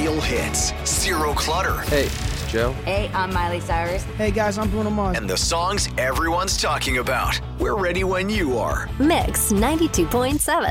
Real hits, zero clutter. Hey, it's Joe. Hey, I'm Miley Cyrus. Hey guys, I'm Bruno Mars. And the songs everyone's talking about. We're ready when you are. Mix 92.7.